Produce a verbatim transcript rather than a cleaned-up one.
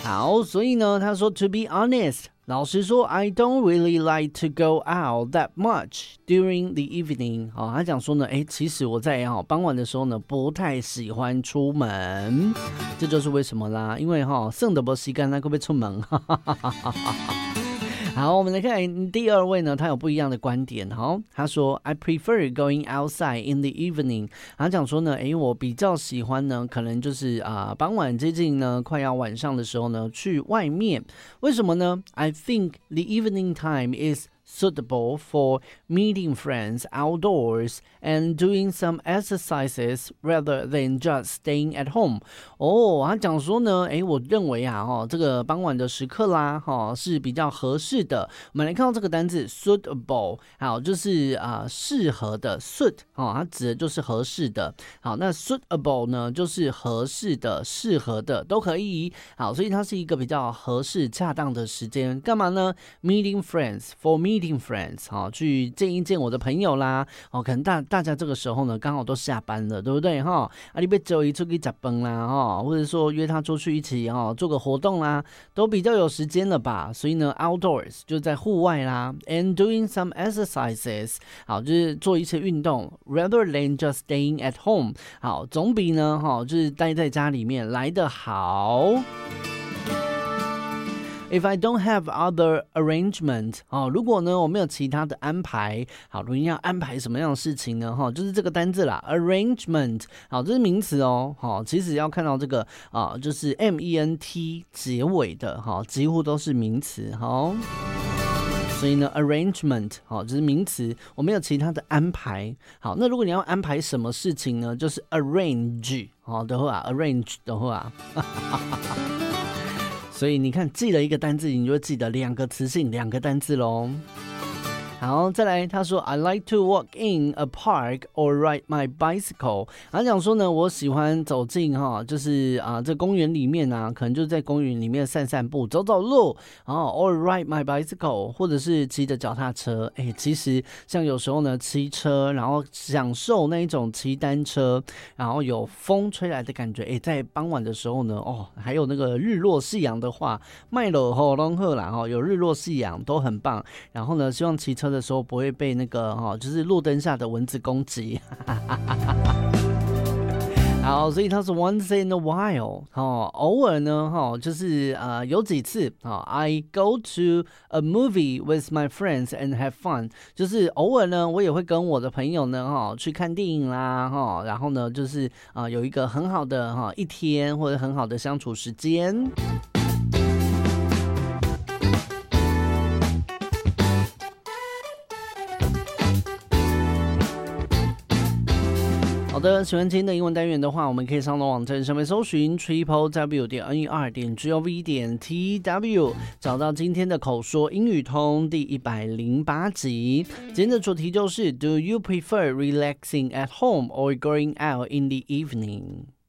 好，所以呢，他说 To be honest， 老实说 I don't really like to go out that much during the evening。 好，他讲说呢，哎，其实我在哈傍晚的时候呢，不太喜欢出门，这就是为什么啦，因为哈剩的不时间，那可不可以出门？好，我们来看第二位呢，他有不一样的观点。好，他说 I prefer going outside in the evening。 他讲说呢，诶，我比较喜欢呢，可能就是啊、呃、傍晚接近呢快要晚上的时候呢，去外面。为什么呢？ I think the evening time is suitable for meeting friends outdoors and doing some exercises rather than just staying at home。 哦，他讲说呢，诶，我认为啊，哦，这个傍晚的时刻啦，哦，是比较合适的。我们来看到这个单字 suitable， 好，就是啊、呃、适合的 suit， 哦，它指的就是合适的。好，那 suitable 呢，就是合适的、适合的都可以。好，所以它是一个比较合适、恰当的时间。干嘛呢 ？Meeting friends for meeting friends， 好，去见一见我的朋友啦。哦，可能大大家这个时候呢，刚好都下班了，对不对哈？啊，你被周一出去吃饭啦，哈，或者说约他出去一起哈做个活动啦，都比较有时间了吧？所以呢 ，outdoors 就在户外啦 ，and doing some exercises， 好，就是做一些运动 ，rather than just staying at home， 好，总比呢哈就是待在家里面来得好。If I don't have other arrangement， 哦，如果呢我没有其他的安排，好，如果要安排什么样的事情呢？哈，就是这个单字啦 ，arrangement， 好，这是名词哦，好，其实要看到这个啊，就是 M E N T 结尾的，哈，几乎都是名词，好。所以呢 ，arrangement 好，这是名词，我没有其他的安排。好，那如果你要安排什么事情呢？就是 arrange 好的话 ，arrange 的话。所以你看，记了一个单字，你就会记得两个词性，两个单字咯。好，再来，他说 I like to walk in a park or ride my bicycle。他讲说呢，我喜欢走进哈，就是啊，这公园里面啊，可能就在公园里面散散步、走走路，然后 or ride my bicycle， 或者是骑着脚踏车。哎，其实像有时候呢，骑车，然后享受那一种骑单车，然后有风吹来的感觉。哎，在傍晚的时候呢，哦，还有那个日落夕阳的话，麦乐吼龙鹤啦哈，有日落夕阳都很棒。然后呢，希望骑车的时候不会被那个哈，就是路灯下的蚊子攻击。好，所以它是 once in a while， 哦，偶尔呢，哈，就是呃有几次啊 ，I go to a movie with my friends and have fun， 就是偶尔呢，我也会跟我的朋友呢，哈，去看电影啦，哈，然后呢，就是啊、呃、有一个很好的哈一天或者很好的相处时间。好的，喜欢今天的英文单元的话，我们可以上到网站上面搜寻 triple w 点 n e r 点 gov 点 t w， 找到今天的口说英语通第一百零八集。今天的主题就是 Do you prefer relaxing at home or going out in the evening？